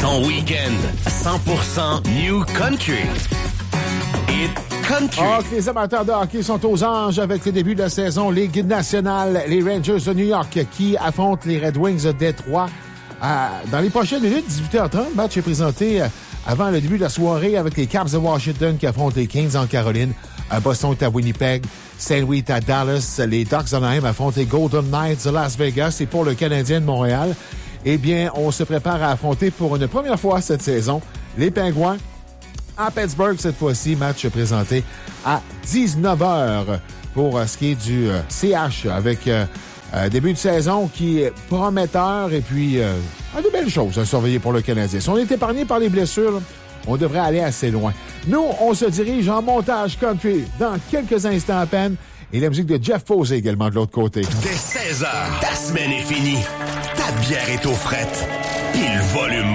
Ton week-end 100% New Country. Hit Country. Oh, les amateurs de hockey sont aux anges avec le début de la saison Ligue nationale. Les Rangers de New York qui affrontent les Red Wings de Détroit. Dans les prochaines minutes, 18h30, le match est présenté avant le début de la soirée avec les Caps de Washington qui affrontent les Kings en Caroline. Boston est à Winnipeg. Saint-Louis est à Dallas. Les Ducks d'Anaheim affrontent les Golden Knights de Las Vegas. Et pour le Canadien de Montréal, eh bien, on se prépare à affronter pour une première fois cette saison les Pingouins à Pittsburgh. Cette fois-ci, match présenté à 19h pour ce qui est du CH avec début de saison qui est prometteur et puis de belles choses à surveiller pour le Canadien. Si on est épargné par les blessures, on devrait aller assez loin. Nous, on se dirige en montage country dans quelques instants à peine. Et la musique de Jeff Posey également de l'autre côté. Dès 16h, ta semaine est finie. Ta bière est aux frettes. Puis le volume